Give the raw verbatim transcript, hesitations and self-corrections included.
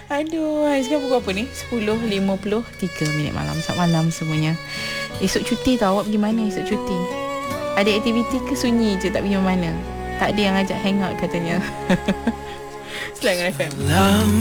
Aduh, hari sekarang pukul apa ni? sepuluh lima puluh tiga minit malam. Selamat malam semuanya. Esok cuti tau. Awak pergi mana esok cuti? Ada aktiviti ke sunyi je tak pergi mana? Tak ada yang ajak hangout katanya. Selamat F M.